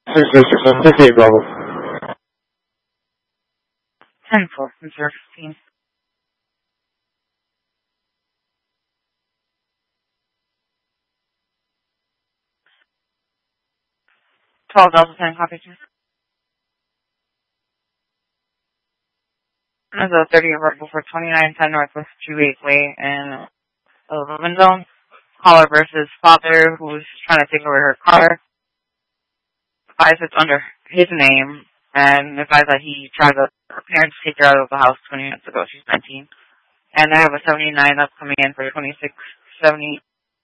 6 Bravo. 10-4, reserve 15. $12.10 copy. There's a 30-year verbal for 2910 Northwest 28 Way in the Living Zone. Caller versus father who's trying to take away her car. Advised it's under his name, and advised that he tried to, her parents take her out of the house 20 minutes ago. She's 19. And I have a 79 that's coming in for 2647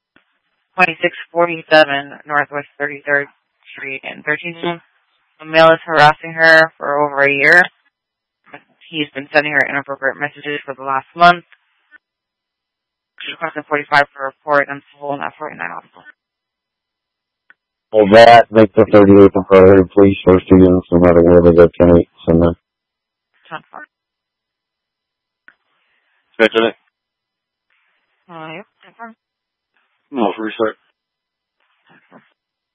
Northwest 33rd Street in 13th. The male is harassing her for over a year. He's been sending her inappropriate messages for the last month. She's requesting 45 for a report and full at 49 officer. Well, that make the 38th and priority police first units, no matter where they go, 10-8, send that. 10-4. Mention it? Yep, 10-4. No, for restart. 10-4.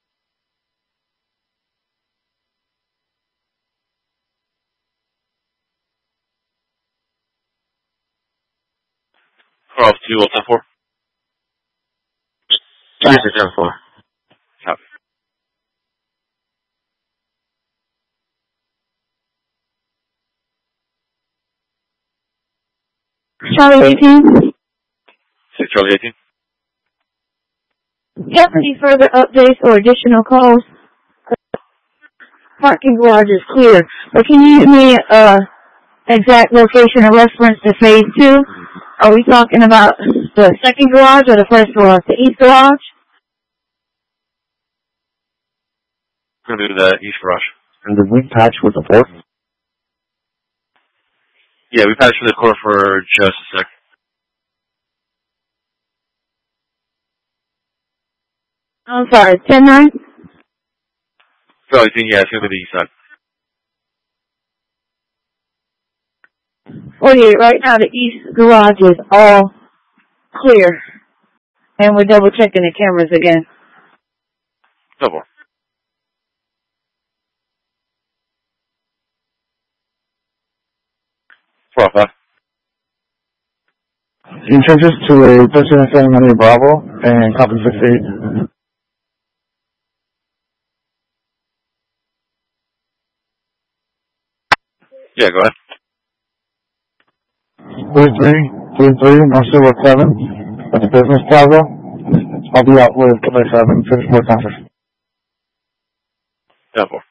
Off to 10-4. 10-4. Copy. Charlie 18. 6 Charlie 18. Have any further updates or additional calls? Parking garage is clear. But can you give me exact location or reference to phase 2? Are we talking about the second garage or the first garage? The east garage? We're going to do the east garage. And did we patch with the fourth? Yeah, we patched for the core for just a sec. I'm sorry, 10-9? Charlie 18, yeah, it's going to be the east side. 48, right now the east garage is all clear. And we're double checking the cameras again. Double. Changes to a 13-7 Bravo and copy 68. Yeah, go ahead. 33, North Silver 7, at the business plaza. I'll be out with 7, finish more conference. 10-4.